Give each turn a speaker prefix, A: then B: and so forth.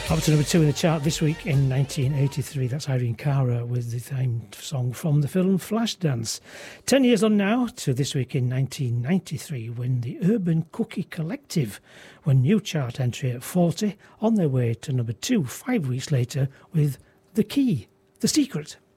A: Up to number 2 in the chart this week in 1983. That's Irene Cara with the theme song from the film Flashdance. 10 years on now to this week in 1993 when the Urban Cookie Collective were new chart entry at 40 on their way to number 2 5 weeks later with The Key, The Secret.